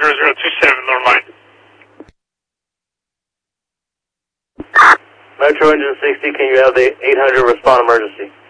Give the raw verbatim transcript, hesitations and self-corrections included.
zero zero two seven, North Line. Metro Engine sixty, can you have the eight hundred respond emergency?